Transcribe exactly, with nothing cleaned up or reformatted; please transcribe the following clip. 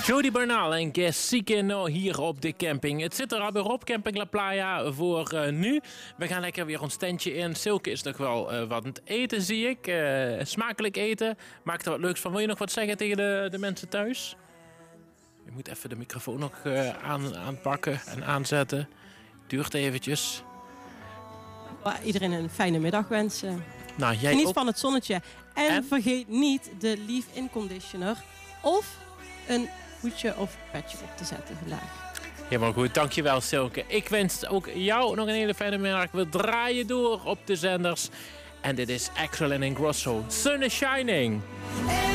Jody Bernal en Guess Seeking hier op de camping. Het zit er alweer op, Camping La Playa, voor uh, nu. We gaan lekker weer ons tentje in. Silke is nog wel uh, wat aan het eten, zie ik. Uh, smakelijk eten. Maak er wat leuks van. Wil je nog wat zeggen tegen de, de mensen thuis? Je moet even de microfoon nog uh, aan, aanpakken en aanzetten. Duurt eventjes. Iedereen een fijne middag wensen. Nou, jij Geniet ook. van het zonnetje. En, en vergeet niet de leave-in conditioner of een hoedje of petje op te zetten vandaag. Helemaal goed, dankjewel Silke. Ik wens ook jou nog een hele fijne middag. We draaien door op de zenders. En dit is Axel en Ingrosso. Sun is shining.